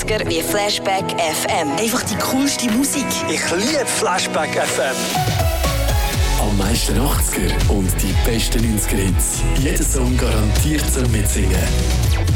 90er wie Flashback FM. Einfach die coolste Musik. Ich liebe Flashback FM. Am meisten 80er und die besten 90er Hits. Jeder Song garantiert zum Mitsingen.